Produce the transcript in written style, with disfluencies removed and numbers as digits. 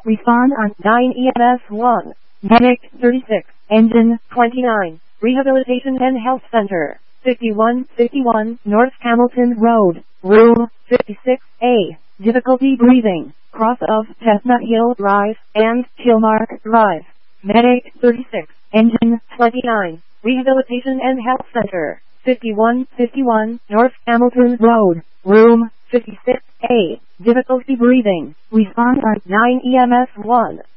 Respond on 9 EMS 1. Medic 36. Engine 29. Rehabilitation and Health Center. 5151 North Hamilton Road. Room 56A. Difficulty breathing. Cross of Chestnut Hill Drive and Kilmark Drive. Medic 36. Engine 29. Rehabilitation and Health Center. 5151 North Hamilton Road. Room 56A. Difficulty breathing. Respond on 9 EMS 1.